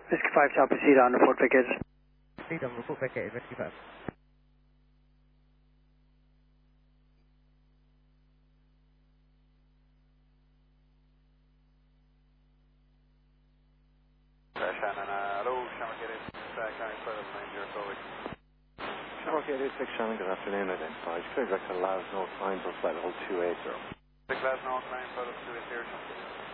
Whiskey 5 Chopper Cedar on report vacated. Cedar on report vacated, Whiskey 5. Shannon, hello, Shamrock 86, County Pilot 90 Shamrock 86, Shannon, good afternoon, identified. Clear direct to Lasno, sign for flight level 280. Big Glasnow, County Pilot 280, Shamrock